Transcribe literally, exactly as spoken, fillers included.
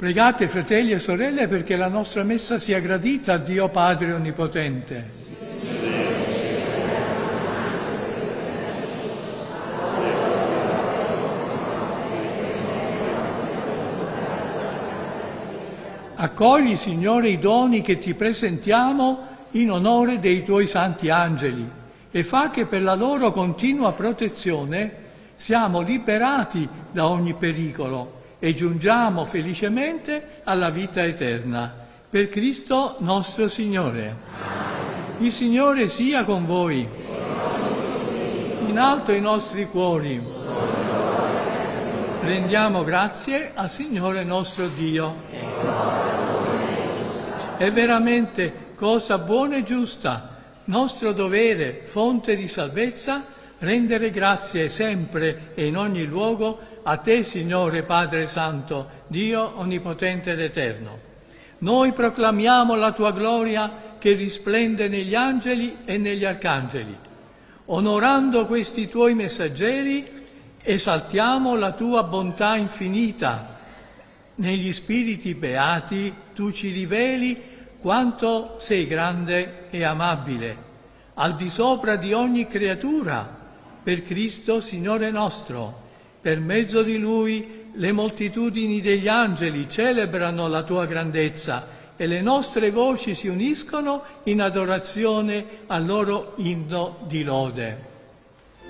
Pregate, fratelli e sorelle, perché la nostra messa sia gradita a Dio Padre Onnipotente. Accogli, Signore, i doni che ti presentiamo in onore dei tuoi santi angeli e fa che per la loro continua protezione siamo liberati da ogni pericolo e giungiamo felicemente alla vita eterna. Per Cristo nostro Signore. Il Signore sia con voi. In alto i nostri cuori. Rendiamo grazie al Signore nostro Dio. È veramente cosa buona e giusta, nostro dovere, fonte di salvezza, rendere grazie sempre e in ogni luogo a te, Signore Padre Santo, Dio Onnipotente ed Eterno. Noi proclamiamo la tua gloria che risplende negli angeli e negli arcangeli. Onorando questi tuoi messaggeri, esaltiamo la tua bontà infinita. Negli spiriti beati tu ci riveli quanto sei grande e amabile, al di sopra di ogni creatura, per Cristo Signore nostro. Per mezzo di Lui le moltitudini degli angeli celebrano la tua grandezza e le nostre voci si uniscono in adorazione al loro inno di lode.